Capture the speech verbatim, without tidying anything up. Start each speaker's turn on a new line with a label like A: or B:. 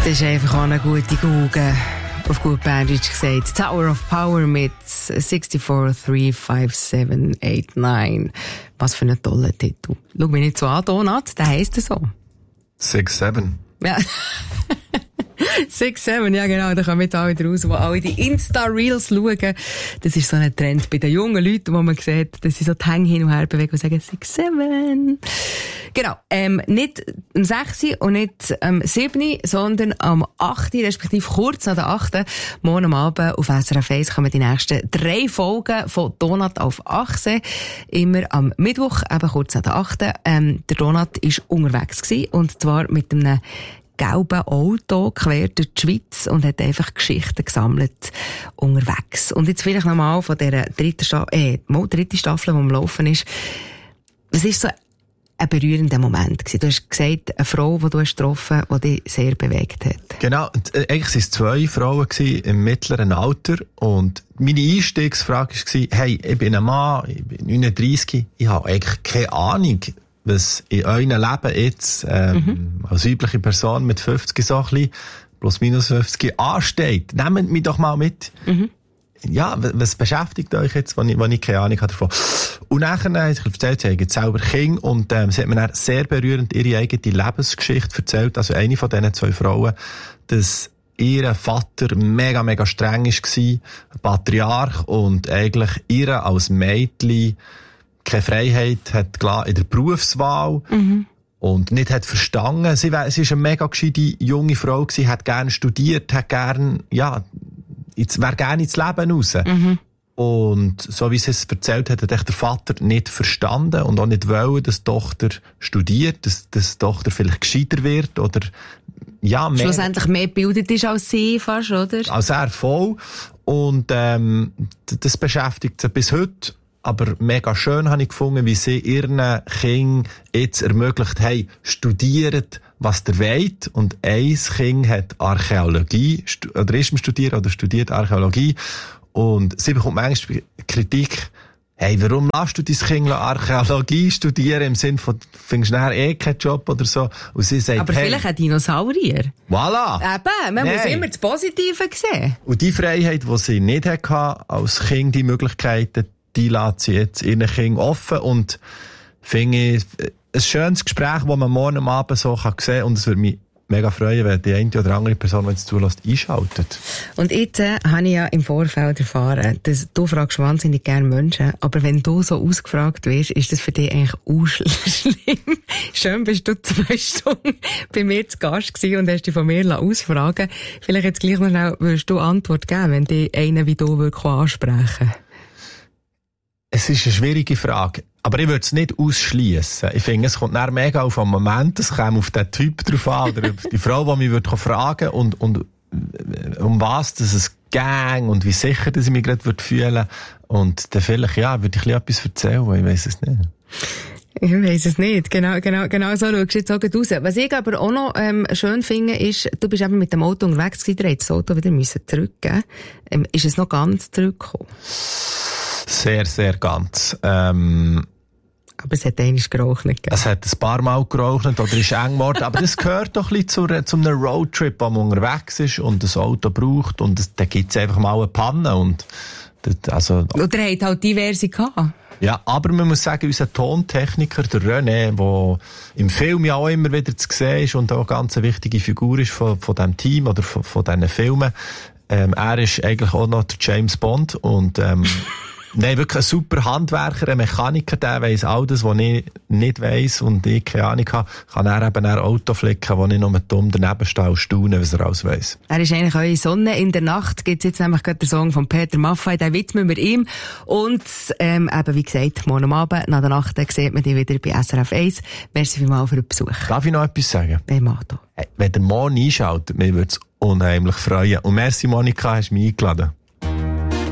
A: ist einfach auch eine gute Google. Auf gut Berndeutsch gesagt. Tower of Power mit sechs vier drei fünf sieben acht neun. Was für ein toller Titel. Schau mich nicht so an, Donat, der heisst so.
B: sechs sieben.
A: Ja. sechs sieben, ja genau, da kommen jetzt alle wieder raus, die alle die Insta-Reels schauen. Das ist so ein Trend bei den jungen Leuten, wo man sieht, dass sie so die Hänge hin und her bewegen und sagen sechs sieben. Genau, ähm, nicht am sechs und nicht am sieben, sondern am acht, respektive kurz nach der acht. Morgen am Abend auf S R F eins kommen die nächsten drei Folgen von Donat auf Achse. Immer am Mittwoch, eben kurz nach der acht. Ähm, der Donat war unterwegs gewesen, und zwar mit einem gelben Auto quer durch die Schweiz und hat einfach Geschichten gesammelt unterwegs. Und jetzt vielleicht nochmal von dieser dritten, Sta- äh, mal dritten Staffel, die am Laufen ist. Was ist so ein berührender Moment gewesen? Du hast gesagt, eine Frau, die du hast getroffen hast, die dich sehr bewegt hat.
B: Genau, eigentlich waren es zwei Frauen im mittleren Alter, und meine Einstiegsfrage war, hey, ich bin ein Mann, ich bin neununddreissig, ich habe eigentlich keine Ahnung, was in eurem Leben jetzt ähm, mhm. als weibliche Person mit fünfzig so ein bisschen, plus minus fünfzig ansteht. Nehmt mich doch mal mit. Mhm. Ja, was beschäftigt euch jetzt, wenn ich, wenn ich keine Ahnung habe davon? Und nachher haben sie erzählt, sie haben selber Kinder, und ähm, sie hat mir dann sehr berührend ihre eigene Lebensgeschichte erzählt. Also eine von diesen zwei Frauen, dass ihr Vater mega, mega streng war, ein Patriarch, und eigentlich ihr als Mädchen keine Freiheit hat gelassen in der Berufswahl, mhm. und nicht hat verstanden. Sie, war, sie ist eine mega gescheite junge Frau gewesen, hat gerne studiert, hat gerne, ja, jetzt wäre gerne ins Leben raus. Mhm. Und so wie sie es erzählt hat, hat der Vater nicht verstanden und auch nicht wollen, dass die Tochter studiert, dass, dass die Tochter vielleicht gescheiter wird oder, ja, mehr.
A: Schlussendlich mehr gebildet ist als sie fast, oder?
B: Als er voll. Und, ähm, das beschäftigt sie bis heute. Aber mega schön habe ich gefunden, wie sie ihren Kindern jetzt ermöglicht, hey, studiert, was ihr wollt. Und ein Kind hat Archäologie, oder ist am Studieren, oder studiert Archäologie. Und sie bekommt manchmal Kritik, hey, warum lässt du dein Kind Archäologie studieren, im Sinne von, findest du nachher eh keinen Job oder so? Und sie sagt,
A: aber
B: hey,
A: vielleicht ein Dinosaurier.
B: Voilà!
A: Eben, man Nein. muss immer das Positive sehen.
B: Und die Freiheit, die sie nicht hatte, als Kind, die Möglichkeiten, die lässt sie jetzt ihren Kindern offen, und finde ich ein schönes Gespräch, das man morgen am Abend so sehen kann, und es würde mich mega freuen, wenn die eine oder andere Person, wenn es zulässt, einschaltet.
A: Und jetzt äh, habe ich ja im Vorfeld erfahren, dass du fragst wahnsinnig gerne Menschen, aber wenn du so ausgefragt wirst, ist das für dich eigentlich auch schlimm. Schön bist du zwei Stunden bei mir zu Gast gewesen und hast dich von mir ausfragen. Vielleicht jetzt gleich noch schnell, würdest du Antwort geben, wenn dich einer wie du würde ansprechen?
B: Es ist eine schwierige Frage. Aber ich würde es nicht ausschliessen. Ich finde, es kommt dann mega auf einen Moment, es kommt auf den Typ drauf an, oder die Frau, die mich würde fragen, und, und um was dass es ging und wie sicher dass ich mich gerade würde fühlen. Und dann vielleicht, ja, würde ich etwas erzählen, ich weiss es nicht.
A: Ich weiss es nicht. Genau, genau, genau so schaust du jetzt auch raus. Was ich aber auch noch ähm, schön finde, ist, du bist eben mit dem Auto unterwegs gewesen, du hättest das Auto wieder müssen zurückgeben. Ähm, ist es noch ganz zurückgekommen?
B: Sehr, sehr ganz. Ähm,
A: aber es hat einmal geraucht gegeben.
B: Es hat ein paar Mal geraucht oder ist eng geworden. Aber das gehört doch ein bisschen zu, zu einem Roadtrip, wo man unterwegs ist und das Auto braucht. Und das, da gibt es einfach mal eine Panne. Und das, also,
A: oder er hat halt diverse gehabt.
B: Ja, aber man muss sagen, unser Tontechniker, der René, der im Film ja auch immer wieder zu sehen ist und auch eine ganz wichtige Figur ist von, von diesem Team oder von, von diesen Filmen, ähm, er ist eigentlich auch noch der James Bond und ähm, nein, wirklich ein super Handwerker, ein Mechaniker, der weiss all das, was ich nicht weiss und ich keine Ahnung habe, kann er eben ein Auto flicken, wo ich nur dumm daneben stehe und staune, was er alles weiss.
A: Er ist eigentlich eure Sonne in der Nacht, gibt's jetzt nämlich gerade den Song von Peter Maffay, den widmen wir ihm. Und, ähm, eben, wie gesagt, morgen am Abend, nach der Nacht, sieht man dich wieder bei S R F eins. Merci vielmals für den Besuch.
B: Darf ich noch etwas sagen?
A: Bei Mato.
B: Hey, wenn der morgen einschaltet, mir würde es unheimlich freuen. Und merci, Monika, hast du mich eingeladen.